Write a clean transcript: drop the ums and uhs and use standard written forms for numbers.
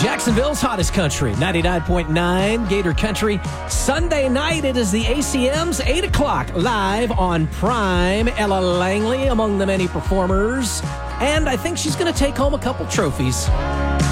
Jacksonville's hottest country, 99.9 Gator Country. Sunday night, it is the ACMs, 8 o'clock, live on Prime. Ella Langley among the many performers. And I think she's going to take home a couple trophies.